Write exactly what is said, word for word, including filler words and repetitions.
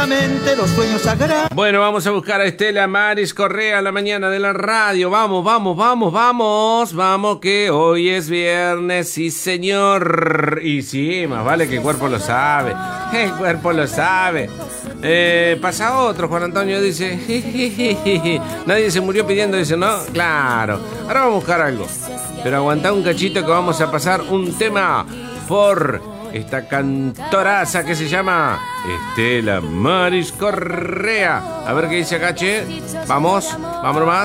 Los sueños sagrados. Bueno, vamos a buscar a Estela Maris Correa a la mañana de la radio. Vamos, vamos, vamos, vamos. Vamos que hoy es viernes, sí señor. Y sí, más vale que el cuerpo lo sabe. El cuerpo lo sabe. Eh, pasa otro, Juan Antonio dice. Nadie se murió pidiendo eso, ¿no? Claro. Ahora vamos a buscar algo. Pero aguantá un cachito que vamos a pasar un tema por esta cantoraza que se llama Estela Maris Correa. A ver qué dice acá, che. Vamos, vamos nomás.